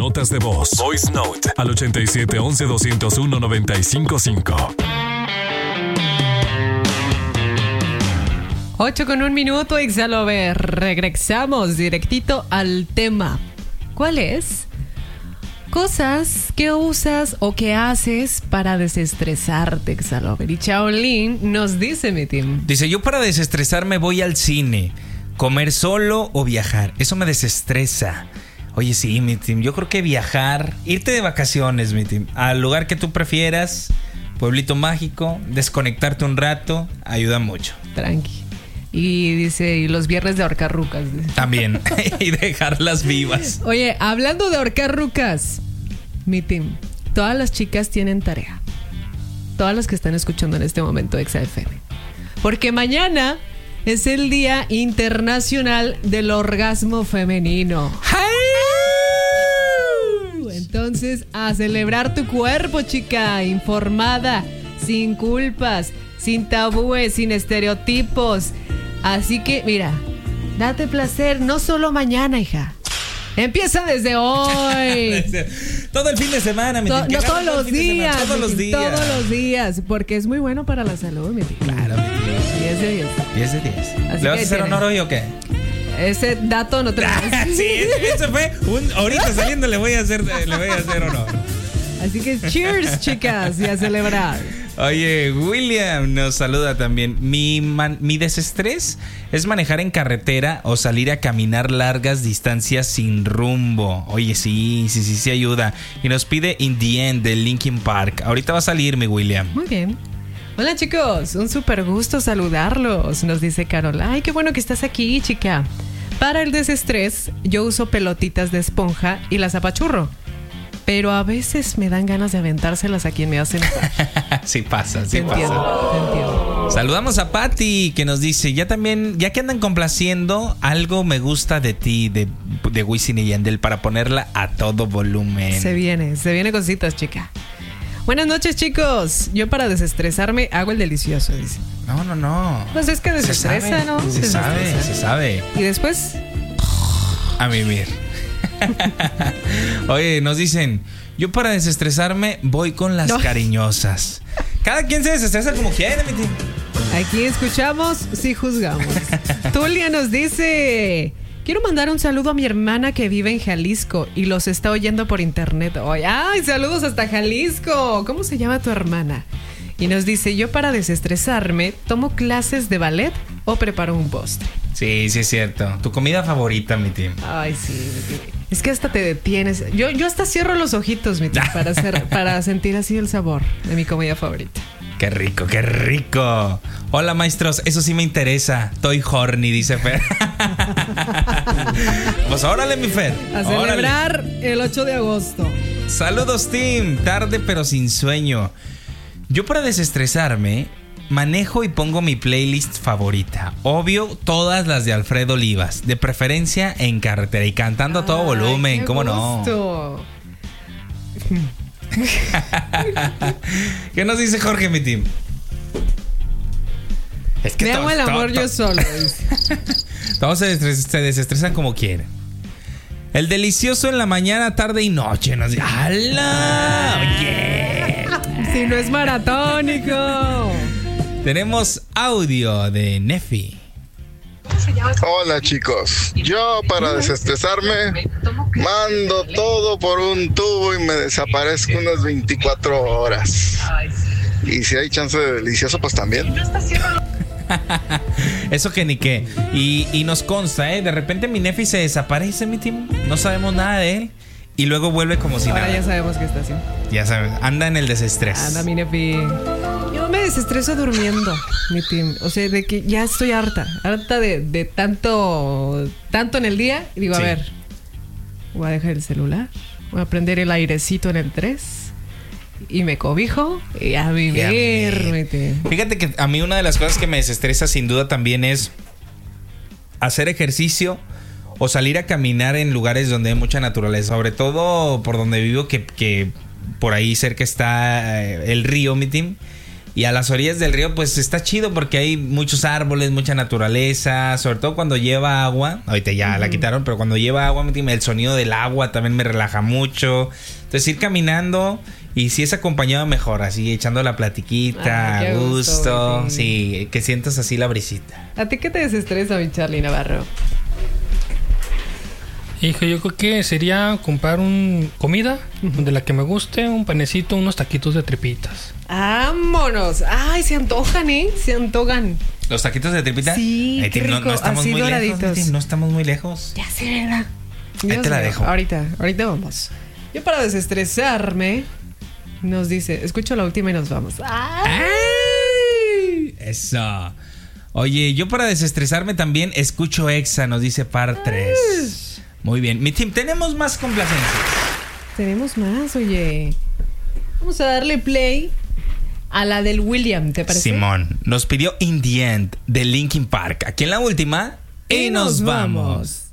notas de voz. Voice Note al 8711-201-955. 8:01, Exalover. Regresamos directito al tema. ¿Cuál es? Cosas que usas o que haces para desestresarte, Exalover. Y Shaolin nos dice, mi team. Dice, yo para desestresarme voy al cine, comer solo o viajar. Eso me desestresa. Oye, sí, mi team. Yo creo que viajar, irte de vacaciones, mi team, al lugar que tú prefieras, pueblito mágico, desconectarte un rato, ayuda mucho. Tranqui. Y dice, y los viernes de ahorcar rucas. También. Y dejarlas vivas. Oye, hablando de ahorcar rucas, mi team, todas las chicas tienen tarea. Todas las que están escuchando en este momento XFM. Porque mañana es el Día Internacional del Orgasmo Femenino. Entonces, a celebrar tu cuerpo, chica, informada, sin culpas, sin tabúes, sin estereotipos. Así que, mira, date placer, no solo mañana, hija. Empieza desde hoy. Todo el fin de semana, mi No, todos los días. Todos los días. Todos los días, porque es muy bueno para la salud, mi tío. Claro, mi tío. 10 de 10. 10 de 10. ¿Le vas a hacer honor hoy o qué? Ese dato no te lo Sí, ese fue ahorita saliendo le voy a hacer honor. Así que cheers, chicas, y a celebrar. Oye, William nos saluda también. Mi desestrés es manejar en carretera o salir a caminar largas distancias sin rumbo. Oye, sí ayuda. Y nos pide In the End de Linkin Park. Ahorita va a salir, mi William. Muy bien. Hola, chicos, un súper gusto saludarlos, nos dice Carol. Ay, qué bueno que estás aquí, chica. Para el desestrés, yo uso pelotitas de esponja y las apachurro. Pero a veces me dan ganas de aventárselas a quien me hacen. Sí pasa. Te entiendo. Saludamos a Patty, que nos dice, ya que andan complaciendo, algo me gusta de ti, de Wisin y Yandel, para ponerla a todo volumen. Se viene cositas, chica. Buenas noches, chicos. Yo para desestresarme hago el delicioso, dice. No. Pues es que desestresa, ¿no? Se sabe. Y después, a mimir. Oye, nos dicen, yo para desestresarme voy con las cariñosas. Cada quien se desestresa como quiere, mi tío. Aquí escuchamos, sí juzgamos. Tulia nos dice, quiero mandar un saludo a mi hermana que vive en Jalisco y los está oyendo por internet. Ay, saludos hasta Jalisco. ¿Cómo se llama tu hermana? Y nos dice, yo para desestresarme tomo clases de ballet o preparo un postre. Sí, es cierto. Tu comida favorita, mi tío. Ay, sí. Es que hasta te detienes. Yo hasta cierro los ojitos, mi tío, para sentir así el sabor de mi comida favorita. Qué rico. Hola, maestros, eso sí me interesa. Estoy horny, dice Fer. Pues órale, mi Fer. A celebrar el 8 de agosto. Saludos, team. Tarde pero sin sueño. Yo para desestresarme manejo y pongo mi playlist favorita. Obvio, todas las de Alfredo Olivas. De preferencia en carretera y cantando a todo volumen. ¿Cómo gusto. No? ¿Qué nos dice Jorge, mi team? Es que me hago el amor yo solo. Todos se desestresan como quieren. El delicioso en la mañana, tarde y noche. Nos dice, ¡hala! ¡Oye! Si no es maratónico. Tenemos audio de Nefi. Hola, chicos. Yo para desestresarme mando todo por un tubo y me desaparezco unas 24 horas. Y si hay chance de delicioso, pues también. Eso que ni qué. Y nos consta, de repente mi Nefi se desaparece, mi team. No sabemos nada de él. Y luego vuelve como si nada. Ahora ya sabemos qué está haciendo. Ya sabes, anda en el desestrés. Anda, mi Nefi. Yo me desestreso durmiendo, mi team. O sea, de que ya estoy harta de tanto en el día. Y digo, sí. A ver, voy a dejar el celular, voy a prender el airecito en el 3 y me cobijo y a vivir, mi team. Fíjate que a mí una de las cosas que me desestresa sin duda también es hacer ejercicio o salir a caminar en lugares donde hay mucha naturaleza. Sobre todo por donde vivo, que por ahí cerca está el río, mi team. Y a las orillas del río, pues está chido porque hay muchos árboles, mucha naturaleza. Sobre todo cuando lleva agua. Ahorita ya la quitaron, pero cuando lleva agua, el sonido del agua también me relaja mucho. Entonces ir caminando y si es acompañado mejor, así echando la platiquita, a gusto. Sí, que sientas así la brisita. ¿A ti qué te desestresa, mi Charlie Navarro? Hijo, yo creo que sería comprar comida de la que me guste, un panecito, unos taquitos de tripitas. ¡Vámonos! ¡Ay, se antojan, se antojan! ¿Los taquitos de tripita? Sí, qué rico. No estamos así muy doraditos. lejos. No estamos muy lejos. Ya sé, ¿verdad? Ahí te la dejo. Ahorita vamos. Yo para desestresarme, nos dice, escucho la última y nos vamos. ¡Ay! Eso. Oye, yo para desestresarme también escucho Exa, nos dice par 3. Muy bien. Mi team, tenemos más complacencias. Tenemos más, oye. Vamos a darle play a la del William, ¿te parece? Simón nos pidió In the End de Linkin Park. Aquí en la última. Y nos vamos.